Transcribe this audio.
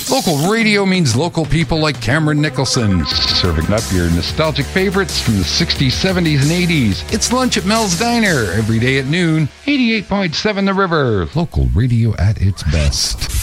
Local radio means local people like Cameron Nicholson, serving up your nostalgic favorites from the 60s, 70s, and 80s. It's lunch at Mel's Diner every day at noon. 88.7 The River, local radio at its best.